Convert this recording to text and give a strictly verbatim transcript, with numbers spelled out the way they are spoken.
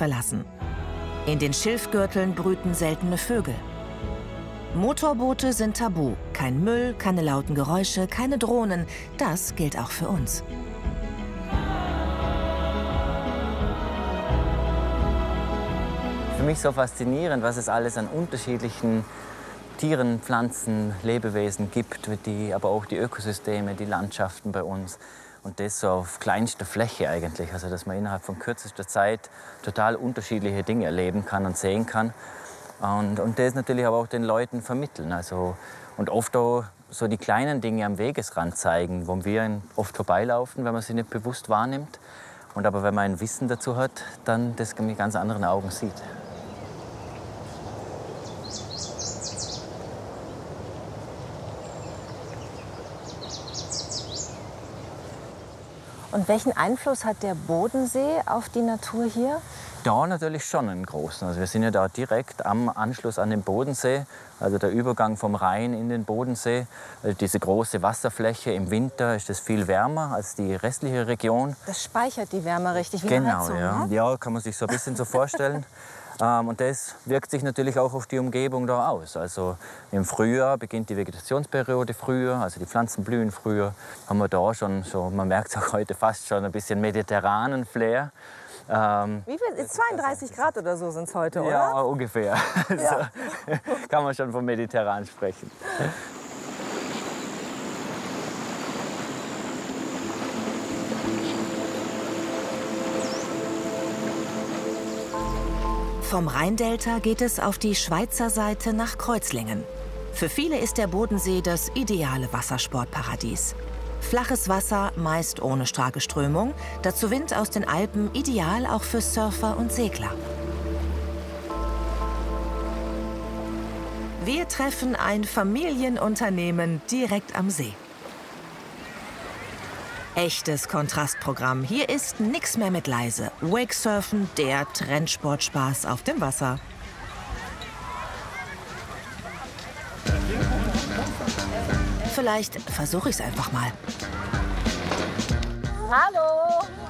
verlassen. In den Schilfgürteln brüten seltene Vögel. Motorboote sind tabu. Kein Müll, keine lauten Geräusche, keine Drohnen. Das gilt auch für uns. Für mich so faszinierend, was es alles an unterschiedlichen Tieren, Pflanzen, Lebewesen gibt, die, aber auch die Ökosysteme, die Landschaften bei uns. Und das so auf kleinster Fläche eigentlich, also dass man innerhalb von kürzester Zeit total unterschiedliche Dinge erleben kann und sehen kann. Und, und das natürlich aber auch den Leuten vermitteln. Also, und oft auch so die kleinen Dinge am Wegesrand zeigen, wo wir oft vorbeilaufen, wenn man sie nicht bewusst wahrnimmt. Und aber wenn man ein Wissen dazu hat, dann das mit ganz anderen Augen sieht. Und welchen Einfluss hat der Bodensee auf die Natur hier? Da natürlich schon einen großen. Also wir sind ja da direkt am Anschluss an den Bodensee, also der Übergang vom Rhein in den Bodensee. Also diese große Wasserfläche, im Winter ist es viel wärmer als die restliche Region. Das speichert die Wärme richtig, wie eine Genau, Heizung, ja. Ne? Ja, kann man sich so ein bisschen so vorstellen. Ähm, und das wirkt sich natürlich auch auf die Umgebung da aus. Also im Frühjahr beginnt die Vegetationsperiode früher, also die Pflanzen blühen früher. Haben wir da schon, so, man merkt es auch heute fast schon, ein bisschen mediterranen Flair. Ähm, Wie viel? zweiunddreißig Grad oder so sind es heute, oder? Ja, ungefähr. Ja. So, kann man schon vom Mediterran sprechen. Vom Rheindelta geht es auf die Schweizer Seite nach Kreuzlingen. Für viele ist der Bodensee das ideale Wassersportparadies. Flaches Wasser, meist ohne starke Strömung, dazu Wind aus den Alpen, ideal auch für Surfer und Segler. Wir treffen ein Familienunternehmen direkt am See. Echtes Kontrastprogramm. Hier ist nix mehr mit leise. Wakesurfen, der Trendsportspaß auf dem Wasser. Vielleicht versuche ich es einfach mal. Hallo!